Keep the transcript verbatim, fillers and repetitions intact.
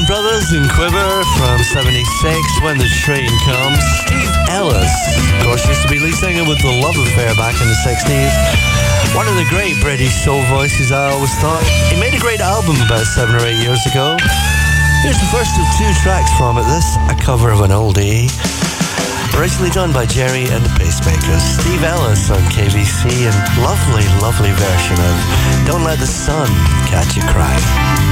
Brothers and Quiver from seventy-six, When the Train Comes. Steve Ellis, of course, used to be lead singer with The Love Affair back in the sixties. One of the great British soul voices, I always thought. He made a great album about seven or eight years ago. Here's the first of two tracks from it. This, a cover of an oldie, originally done by Jerry and the Pacemakers. Steve Ellis on K B C, and lovely, lovely version of Don't Let the Sun Catch You Crying.